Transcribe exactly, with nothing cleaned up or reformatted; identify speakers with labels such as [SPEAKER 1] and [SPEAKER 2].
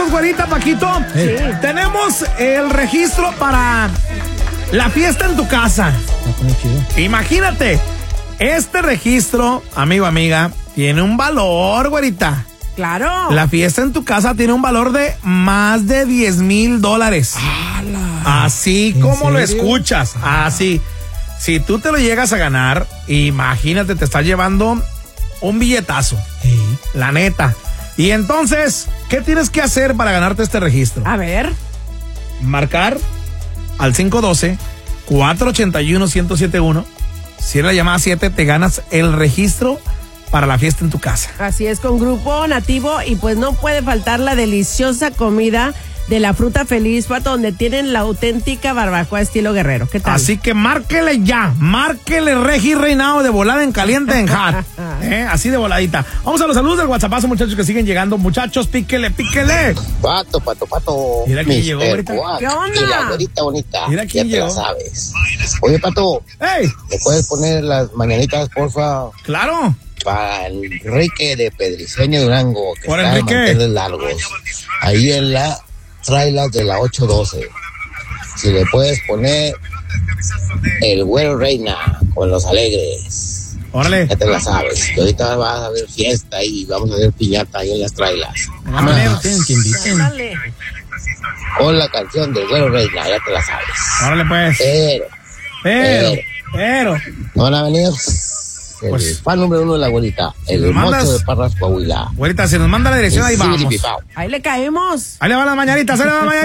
[SPEAKER 1] tenemos, güerita, Paquito.
[SPEAKER 2] Sí.
[SPEAKER 1] Tenemos el registro para la fiesta en tu casa. Imagínate, este registro, amigo, amiga, tiene un valor, güerita.
[SPEAKER 2] Claro.
[SPEAKER 1] La fiesta en tu casa tiene un valor de más de diez mil dólares.
[SPEAKER 2] ¡Hala!
[SPEAKER 1] Así como lo escuchas, así. Si tú te lo llegas a ganar, imagínate, te estás llevando un billetazo.
[SPEAKER 2] Sí.
[SPEAKER 1] La neta. Y entonces, ¿qué tienes que hacer para ganarte este registro?
[SPEAKER 2] A ver.
[SPEAKER 1] Marcar al cinco uno dos, cuatro ocho uno, uno cero siete uno. Si eres la llamada siete, te ganas el registro para la fiesta en tu casa.
[SPEAKER 2] Así es, con Grupo Nativo, y pues no puede faltar la deliciosa comida de la Fruta Feliz, Pato, donde tienen la auténtica barbacoa estilo guerrero. ¿Qué tal?
[SPEAKER 1] Así que márquele ya, márquele Regi Reinado de volada en caliente en hot. ¿Eh? Así de voladita. Vamos a los saludos del WhatsAppazo, muchachos, que siguen llegando. Muchachos, píquele, píquele.
[SPEAKER 3] Pato, pato, pato.
[SPEAKER 1] Mira quién llegó
[SPEAKER 3] mister
[SPEAKER 1] ahorita.
[SPEAKER 3] Guac,
[SPEAKER 2] ¿Qué onda?
[SPEAKER 3] Y la güerita bonita.
[SPEAKER 1] Mira quién
[SPEAKER 3] ya te
[SPEAKER 1] llegó.
[SPEAKER 3] la sabes. Oye, Pato,
[SPEAKER 1] ¡Ey!
[SPEAKER 3] ¿me puedes poner las mañanitas, porfa?
[SPEAKER 1] Claro.
[SPEAKER 3] Para Enrique de Pedriceño Durango, que
[SPEAKER 1] Por
[SPEAKER 3] está
[SPEAKER 1] Enrique.
[SPEAKER 3] de manteles largos. Ahí en la trailas de la ocho doce. Si le puedes poner el Güero Reina con los Alegres.
[SPEAKER 1] Órale.
[SPEAKER 3] Ya te la sabes. Que ahorita vas a haber fiesta y vamos a hacer piñata ahí en las trailas.
[SPEAKER 1] Órale,
[SPEAKER 2] Dale.
[SPEAKER 3] Con la canción del Güero Reina, ya te la sabes.
[SPEAKER 1] órale pues.
[SPEAKER 3] Pero,
[SPEAKER 1] Pero,
[SPEAKER 3] pero,
[SPEAKER 1] pero.
[SPEAKER 3] no van a venir el
[SPEAKER 1] Pues-
[SPEAKER 3] fan número uno de la abuelita, el
[SPEAKER 1] nos mandas-
[SPEAKER 3] mocho de Parras Coahuila.
[SPEAKER 1] Güerita, si nos manda la dirección, ahí
[SPEAKER 3] El
[SPEAKER 1] vamos.
[SPEAKER 3] Sibiripipao.
[SPEAKER 2] Ahí le caemos.
[SPEAKER 1] Ahí le van las mañanitas, ahí le van las mañanitas.